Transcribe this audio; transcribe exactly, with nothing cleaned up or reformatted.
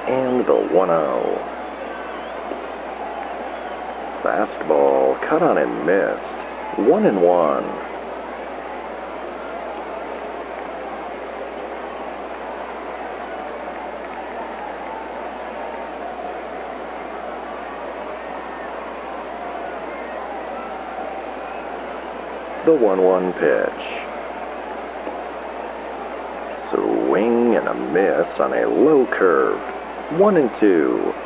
And the one oh. Fastball cut on and missed. One and one. The one one pitch. Swing and a miss on a low curve. One and two.